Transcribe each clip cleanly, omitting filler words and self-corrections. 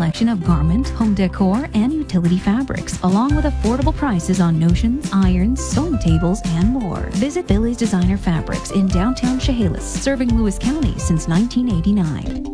selection of garment, home decor, and utility fabrics, along with affordable prices on notions, irons, sewing tables, and more. Visit Billy's Designer Fabrics in downtown Chehalis, serving Lewis County since 1989.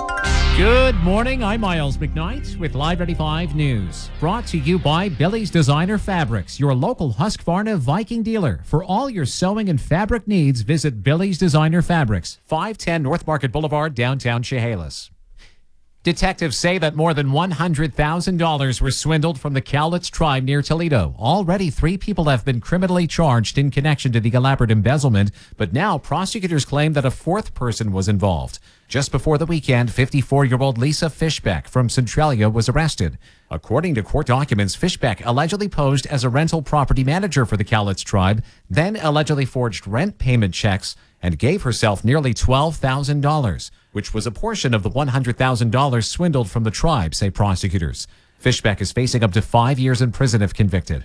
Good morning, I'm Miles McKnight with Live 95 News. Brought to you by Billy's Designer Fabrics, your local Husqvarna Viking dealer. For all your sewing and fabric needs, visit Billy's Designer Fabrics, 510 North Market Boulevard, downtown Chehalis. Detectives say that more than $100,000 were swindled from the Cowlitz tribe near Toledo. Already 3 people have been criminally charged in connection to the elaborate embezzlement, but now prosecutors claim that a 4th person was involved. Just before the weekend, 54-year-old Lisa Fishbeck from Centralia was arrested. According to court documents, Fishbeck allegedly posed as a rental property manager for the Cowlitz tribe, then allegedly forged rent payment checks and gave herself nearly $12,000, which was a portion of the $100,000 swindled from the tribe, say prosecutors. Fishbeck is facing up to 5 years in prison if convicted.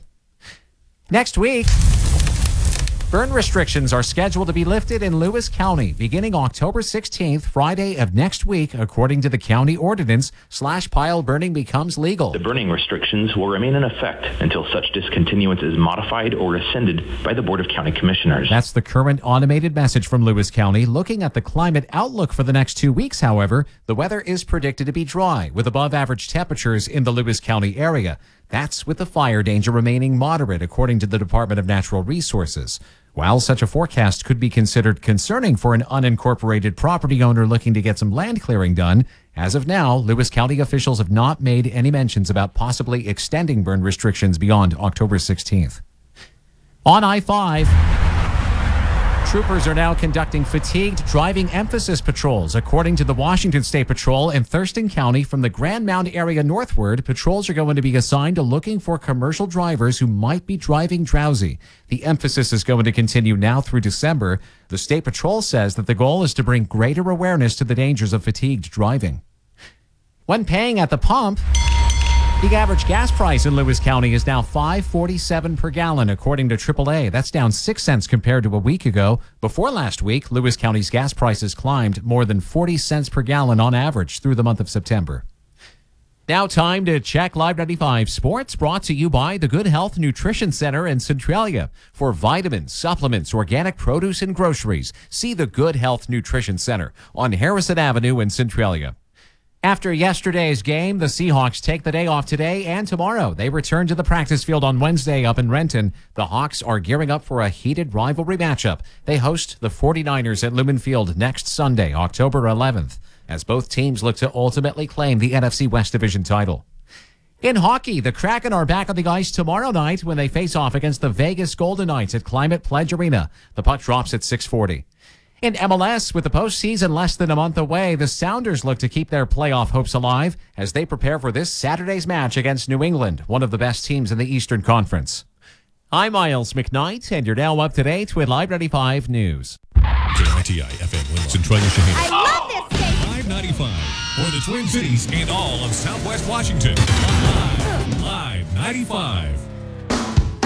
Next week, burn restrictions are scheduled to be lifted in Lewis County beginning October 16th, Friday of next week, according to the county ordinance. Slash pile burning becomes legal. The burning restrictions will remain in effect until such discontinuance is modified or rescinded by the Board of County Commissioners. That's the current automated message from Lewis County. Looking at the climate outlook for the next 2 weeks, however, the weather is predicted to be dry with above average temperatures in the Lewis County area. That's with the fire danger remaining moderate, according to the Department of Natural Resources. While such a forecast could be considered concerning for an unincorporated property owner looking to get some land clearing done, as of now, Lewis County officials have not made any mentions about possibly extending burn restrictions beyond October 16th. On I-5, troopers are now conducting fatigued driving emphasis patrols. According to the Washington State Patrol in Thurston County, from the Grand Mound area northward, patrols are going to be assigned to looking for commercial drivers who might be driving drowsy. The emphasis is going to continue now through December. The State Patrol says that the goal is to bring greater awareness to the dangers of fatigued driving. When paying at the pump, the average gas price in Lewis County is now $5.47 per gallon, according to AAA. That's down 6 cents compared to a week ago. Before last week, Lewis County's gas prices climbed more than 40 cents per gallon on average through the month of September. Now time to check Live 95 Sports, brought to you by the Good Health Nutrition Center in Centralia. For vitamins, supplements, organic produce, and groceries, see the Good Health Nutrition Center on Harrison Avenue in Centralia. After yesterday's game, the Seahawks take the day off today and tomorrow. They return to the practice field on Wednesday up in Renton. The Hawks are gearing up for a heated rivalry matchup. They host the 49ers at Lumen Field next Sunday, October 11th, as both teams look to ultimately claim the NFC West Division title. In hockey, the Kraken are back on the ice tomorrow night when they face off against the Vegas Golden Knights at Climate Pledge Arena. The puck drops at 6:40. In MLS, with the postseason less than a month away, the Sounders look to keep their playoff hopes alive as they prepare for this Saturday's match against New England, one of the best teams in the Eastern Conference. I'm Miles McKnight, and you're now up to date with Live 95 News. KITI FM, Centralia, Chehalis. I love this station. 595 for the Twin Cities and all of Southwest Washington. Live 95.